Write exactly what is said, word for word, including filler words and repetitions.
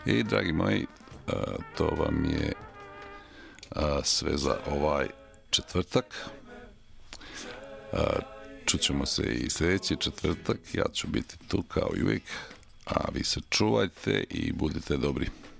I dragi moji, to vam je sve za ovaj četvrtak. Čućemo se i sljedeći četvrtak. Ja ću biti tu kao i uvijek, a vi se čuvajte i budite dobri.